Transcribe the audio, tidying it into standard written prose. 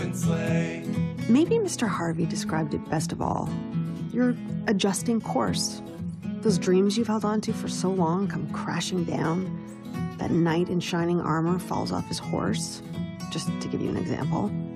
open sleigh. Maybe Mr. Harvey described it best of all. You're adjusting course. Those dreams you've held on to for so long come crashing down. That knight in shining armor falls off his horse, just to give you an example.